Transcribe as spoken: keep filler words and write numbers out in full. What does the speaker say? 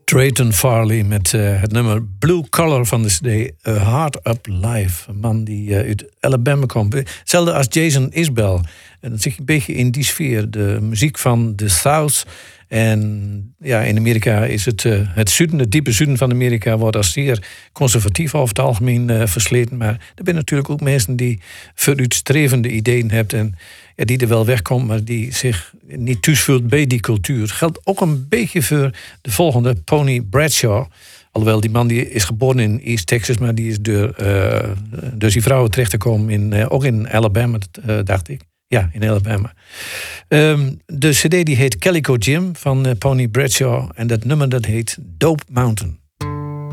Drayton Farley met uh, het nummer Blue Collar van de cd A Hard Up Live. Een man die uh, uit Alabama komt. Hetzelfde als Jason Isbell. En dat zit een beetje in die sfeer. De muziek van The South. En ja, in Amerika is het, uh, het zuiden, het diepe zuiden van Amerika wordt als zeer conservatief over het algemeen uh, versleten. Maar er zijn natuurlijk ook mensen die vooruitstrevende ideeën hebben en ja, die er wel wegkomt, maar die zich niet thuis voelt bij die cultuur. Geldt ook een beetje voor de volgende, Pony Bradshaw. Alhoewel die man die is geboren in East Texas, maar die is door, uh, dus die vrouw terechtgekomen in, uh, ook in Alabama, uh, dacht ik. Ja, in Alabama. Um, de cd die heet Calico Jim van uh, Pony Bradshaw. En dat nummer dat heet Dope Mountain.